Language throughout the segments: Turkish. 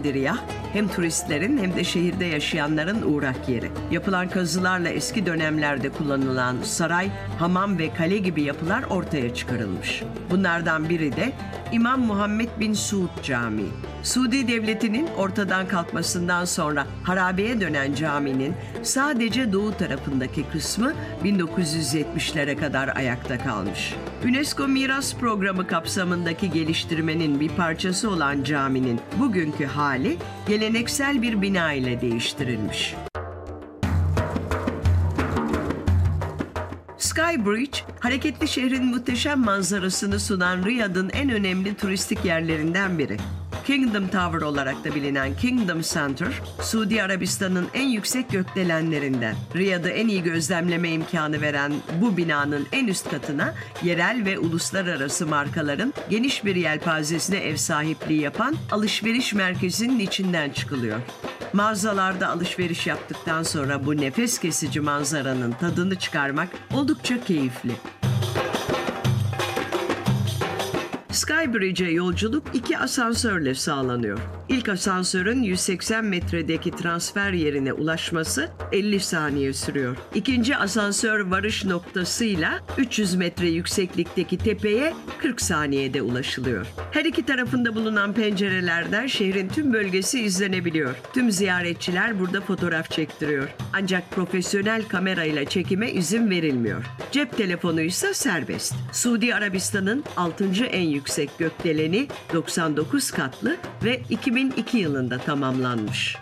Bandırya hem turistlerin hem de şehirde yaşayanların uğrak yeri. Yapılan kazılarla eski dönemlerde kullanılan saray, hamam ve kale gibi yapılar ortaya çıkarılmış. Bunlardan biri de İmam Muhammed bin Suud Camii. Suudi Devleti'nin ortadan kalkmasından sonra harabeye dönen caminin sadece doğu tarafındaki kısmı 1970'lere kadar ayakta kalmış. UNESCO Miras Programı kapsamındaki geliştirmenin bir parçası olan caminin bugünkü hali geleneksel bir bina ile değiştirilmiş. Sky Bridge, hareketli şehrin muhteşem manzarasını sunan Riyad'ın en önemli turistik yerlerinden biri. Kingdom Tower olarak da bilinen Kingdom Center, Suudi Arabistan'ın en yüksek gökdelenlerinden. Riyad'ı en iyi gözlemleme imkanı veren bu binanın en üst katına yerel ve uluslararası markaların geniş bir yelpazesine ev sahipliği yapan alışveriş merkezinin içinden çıkılıyor. Mağazalarda alışveriş yaptıktan sonra bu nefes kesici manzaranın tadını çıkarmak oldukça keyifli. Skybridge'e yolculuk 2 asansörle sağlanıyor. İlk asansörün 180 metredeki transfer yerine ulaşması 50 saniye sürüyor. İkinci asansör varış noktasıyla 300 metre yükseklikteki tepeye 40 saniyede ulaşılıyor. Her iki tarafında bulunan pencerelerden şehrin tüm bölgesi izlenebiliyor. Tüm ziyaretçiler burada fotoğraf çektiriyor. Ancak profesyonel kamerayla çekime izin verilmiyor. Cep telefonu ise serbest. Suudi Arabistan'ın 6. en yüksek gökdeleni 99 katlı ve 2002 yılında tamamlanmış.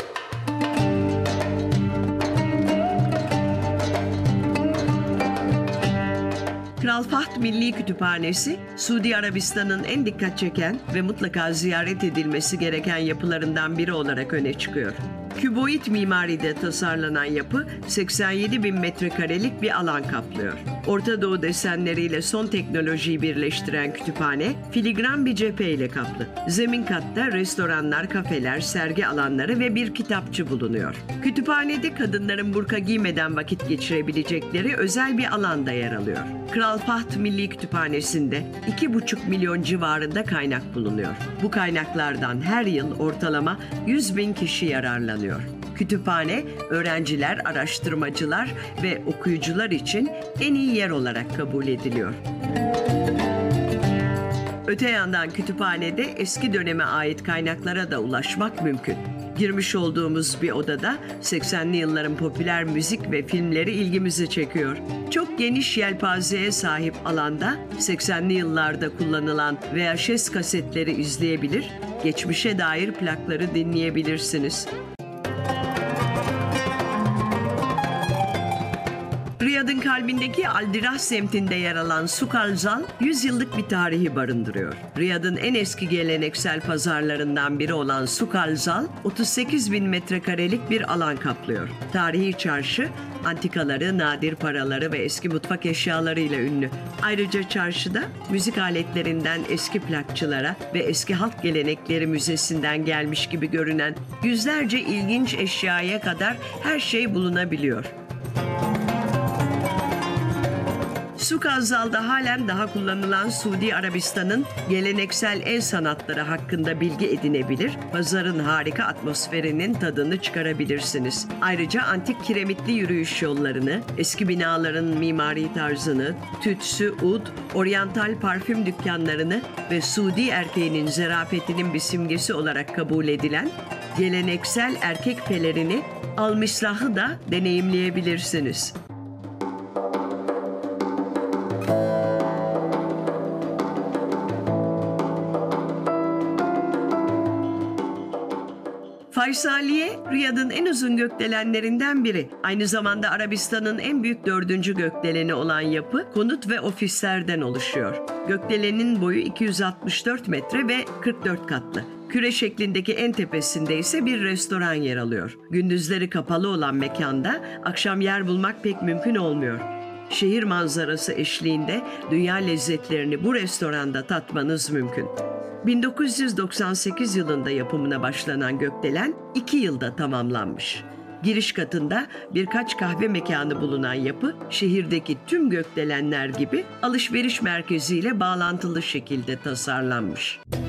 Kral Fahd Milli Kütüphanesi, Suudi Arabistan'ın en dikkat çeken ve mutlaka ziyaret edilmesi gereken yapılarından biri olarak öne çıkıyor. Küboid mimaride tasarlanan yapı 87 bin metrekarelik bir alan kaplıyor. Orta Doğu desenleriyle son teknolojiyi birleştiren kütüphane filigran bir cepheyle kaplı. Zemin katta restoranlar, kafeler, sergi alanları ve bir kitapçı bulunuyor. Kütüphanede kadınların burka giymeden vakit geçirebilecekleri özel bir alan da yer alıyor. Kral Fahd Milli Kütüphanesi'nde 2,5 milyon civarında kaynak bulunuyor. Bu kaynaklardan her yıl ortalama 100 bin kişi yararlanıyor. Kütüphane, öğrenciler, araştırmacılar ve okuyucular için en iyi yer olarak kabul ediliyor. Öte yandan kütüphanede eski döneme ait kaynaklara da ulaşmak mümkün. Girmiş olduğumuz bir odada 80'li yılların popüler müzik ve filmleri ilgimizi çekiyor. Çok geniş yelpazeye sahip alanda 80'li yıllarda kullanılan VHS kasetleri izleyebilir, geçmişe dair plakları dinleyebilirsiniz. Riyad'ın kalbindeki Aldirah semtinde yer alan Souk Al-Zal 100 yıllık bir tarihi barındırıyor. Riyad'ın en eski geleneksel pazarlarından biri olan Souk Al-Zal 38 bin metrekarelik bir alan kaplıyor. Tarihi çarşı, antikaları, nadir paraları ve eski mutfak eşyalarıyla ünlü. Ayrıca çarşıda müzik aletlerinden eski plakçılara ve eski halk gelenekleri müzesinden gelmiş gibi görünen yüzlerce ilginç eşyaya kadar her şey bulunabiliyor. Souk Al-Zal'da halen daha kullanılan Suudi Arabistan'ın geleneksel el sanatları hakkında bilgi edinebilir, pazarın harika atmosferinin tadını çıkarabilirsiniz. Ayrıca antik kiremitli yürüyüş yollarını, eski binaların mimari tarzını, tütsü, ud, oryantal parfüm dükkanlarını ve Suudi erkeğinin zarafetinin bir simgesi olarak kabul edilen geleneksel erkek pelerini Al-Mislah'ı da deneyimleyebilirsiniz. Faysaliye, Riyad'ın en uzun gökdelenlerinden biri. Aynı zamanda Arabistan'ın en büyük 4. gökdeleni olan yapı, konut ve ofislerden oluşuyor. Gökdelenin boyu 264 metre ve 44 katlı. Küre şeklindeki en tepesinde ise bir restoran yer alıyor. Gündüzleri kapalı olan mekanda akşam yer bulmak pek mümkün olmuyor. Şehir manzarası eşliğinde dünya lezzetlerini bu restoranda tatmanız mümkün. 1998 yılında yapımına başlanan gökdelen 2 yılda tamamlanmış. Giriş katında birkaç kahve mekanı bulunan yapı, şehirdeki tüm gökdelenler gibi alışveriş merkeziyle bağlantılı şekilde tasarlanmış.